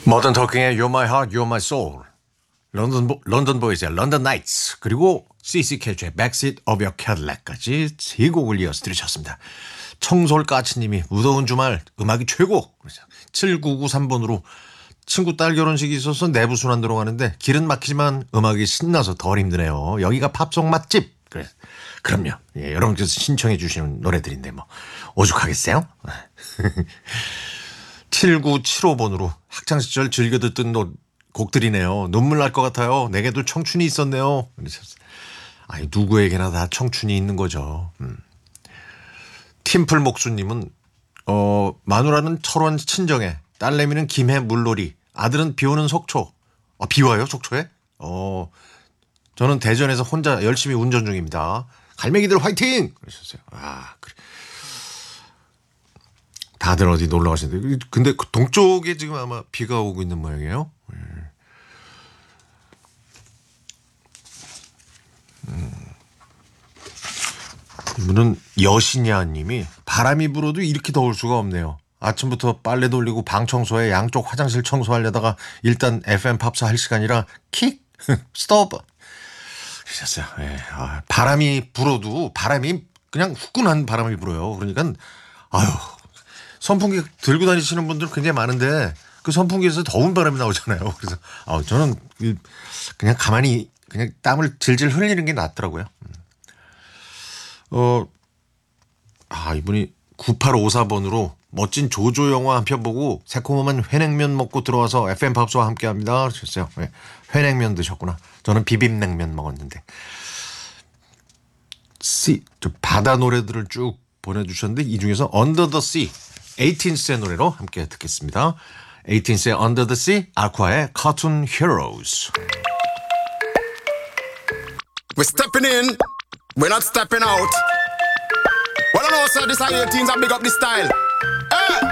모던 토킹의 You're My Heart, You're My Soul, 런던 보이즈의 런던 나이츠, 그리고 CC 캐주의 Backseat of Your Cadillac까지 세 곡을 이어서 들으셨습니다. 청솔까치님이 무더운 주말 음악이 최고. 7993번으로 친구 딸 결혼식이 있어서 내부 순환도로 가는데 길은 막히지만 음악이 신나서 덜 힘드네요. 여기가 팝송 맛집. 그래, 그럼요. 예, 여러분께서 신청해 주시는 노래들인데 뭐 오죽하겠어요? 7975번으로 학창시절 즐겨 듣던 곡들이네요. 눈물 날 것 같아요. 내게도 청춘이 있었네요. 아니, 누구에게나 다 청춘이 있는 거죠. 팀플 목수님은 마누라는 철원 친정에, 딸내미는 김해 물놀이, 아들은 비오는 속초. 비 와요 속초에? 저는 대전에서 혼자 열심히 운전 중입니다. 갈매기들 화이팅! 그러셨어요. 그래. 다들 어디 놀러 가시는데, 근데 그 동쪽에 지금 아마 비가 오고 있는 모양이에요. 이분은 여신야님이 바람이 불어도 이렇게 더울 수가 없네요. 아침부터 빨래 돌리고 방 청소에 양쪽 화장실 청소하려다가 일단 FM 팝사 할 시간이라 킥 스톱 그러셨어요. 예. 바람이 불어도 바람이 그냥 후끈한 바람이 불어요. 그러니까 아유, 선풍기 들고 다니시는 분들 굉장히 많은데 그 선풍기에서 더운 바람이 나오잖아요. 그래서 저는 그냥 가만히 그냥 땀을 질질 흘리는 게 낫더라고요. 이분이 9854번으로 멋진 조조 영화 한 편 보고 새콤한 회냉면 먹고 들어와서 FM 팝스와 함께 합니다. 그러셨어요. 네, 회냉면 드셨구나. 저는 비빔냉면 먹었는데. 바다 노래들을 쭉 보내주셨는데 이 중에서 Under the Sea, 18th의 노래로 함께 듣겠습니다. 18th의 Under the Sea, 아쿠아의 Cartoon Heroes. We're stepping in, we're not stepping out. Well, I know, sir, this are 18s and big up the style.